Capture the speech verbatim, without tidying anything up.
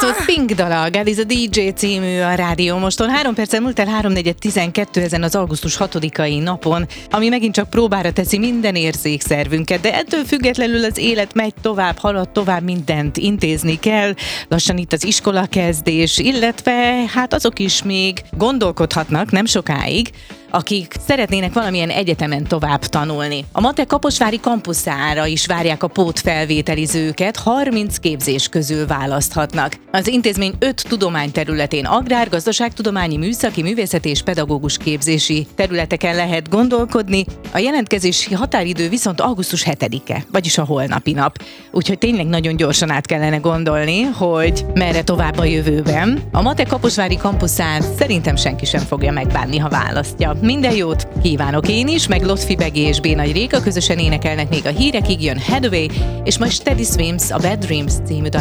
Ez volt Pink dala, God is a dé dzsé című a Rádió Moston. Három perccel múlt el háromnegyed tizenkettő ezen az augusztus hatodikai napon, ami megint csak próbára teszi minden érzékszervünket, de ettől függetlenül az élet megy tovább, halad tovább, mindent intézni kell. Lassan itt az iskolakezdés, illetve hát azok is még gondolkodhatnak nem sokáig, akik szeretnének valamilyen egyetemen tovább tanulni. A MATE kaposvári kampuszára is várják a pótfelvételizőket, harminc képzés közül választhatnak. Az intézmény öt tudományterületén agrár, gazdaságtudományi, műszaki, művészeti és pedagógus képzési területeken lehet gondolkodni. A jelentkezési határidő viszont augusztus hetedike, vagyis a holnapi nap. Úgyhogy tényleg nagyon gyorsan át kellene gondolni, hogy merre tovább a jövőben. A MATE kaposvári kampuszán szerintem senki sem fogja megbánni, ha választja. Minden jót kívánok én is, meg Lotfi Begi és B. Nagy Réka közösen énekelnek még a hírekig, jön Hathaway, és majd Steady Swims a Bad Dreams című dal.